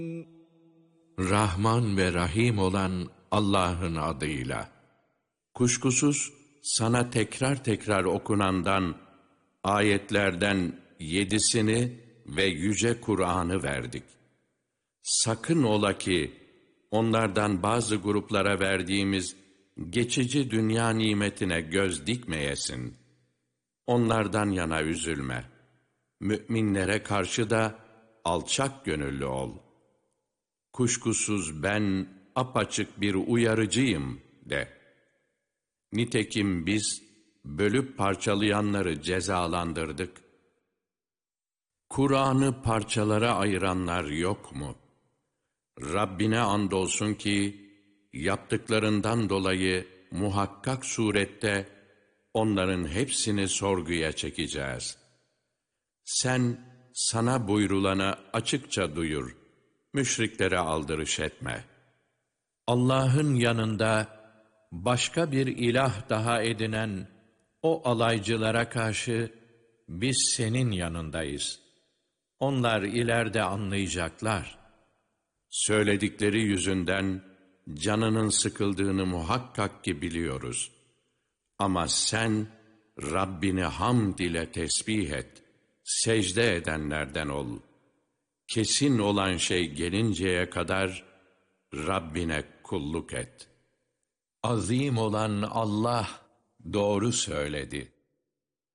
Rahman ve Rahim olan Allah'ın adıyla. Kuşkusuz sana tekrar tekrar okunandan, ayetlerden 7'sini ve yüce Kur'an'ı verdik. Sakın ola ki onlardan bazı gruplara verdiğimiz geçici dünya nimetine göz dikmeyesin. Onlardan yana üzülme. Müminlere karşı da alçak gönüllü ol. Kuşkusuz ben apaçık bir uyarıcıyım de. Nitekim biz bölüp parçalayanları cezalandırdık. Kur'an'ı parçalara ayıranlar yok mu? Rabbine andolsun ki yaptıklarından dolayı muhakkak surette onların hepsini sorguya çekeceğiz. Sen sana buyrulanı açıkça duyur, müşriklere aldırış etme. Allah'ın yanında başka bir ilah daha edinen o alaycılara karşı biz senin yanındayız. Onlar ileride anlayacaklar. Söyledikleri yüzünden canının sıkıldığını muhakkak ki biliyoruz. Ama sen Rabbini hamd ile tesbih et, secde edenlerden ol. Kesin olan şey gelinceye kadar Rabbine kulluk et. Azim olan Allah doğru söyledi.